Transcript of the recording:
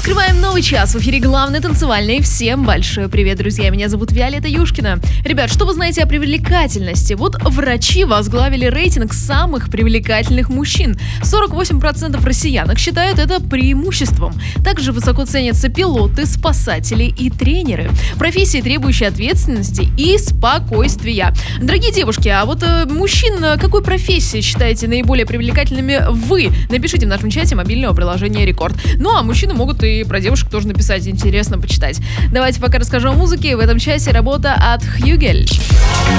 Открываем новый час. В эфире главный танцевальный. Всем большой привет, друзья. Меня зовут Виолетта Юшкина. Ребят, что вы знаете о привлекательности? Вот врачи возглавили рейтинг самых привлекательных мужчин. 48% россиянок считают это преимуществом. Также высоко ценятся пилоты, спасатели и тренеры. Профессии, требующие ответственности и спокойствия. Дорогие девушки, а вот мужчин какой профессии считаете наиболее привлекательными вы? Напишите в нашем чате мобильного приложения Рекорд. Ну а мужчины могут и про девушек тоже написать, интересно почитать. Давайте пока расскажу о музыке. В этом часе работа от Хьюгель.